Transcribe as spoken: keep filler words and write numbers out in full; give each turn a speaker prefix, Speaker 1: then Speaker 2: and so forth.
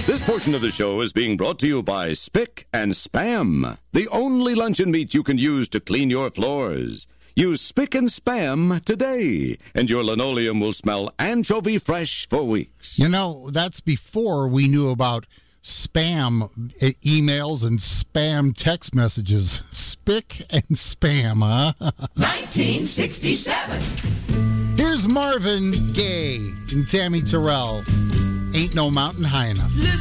Speaker 1: This portion of the show is being brought to you by Spic and Spam, the only luncheon meat you can use to clean your floors. Use Spic and Spam today, and your linoleum will smell anchovy fresh for weeks.
Speaker 2: You know, that's before we knew about spam e- emails and spam text messages. Spic and Spam, huh?
Speaker 3: nineteen sixty-seven.
Speaker 2: Here's Marvin Gaye and Tammy Terrell. Ain't No Mountain High Enough.
Speaker 3: Listen.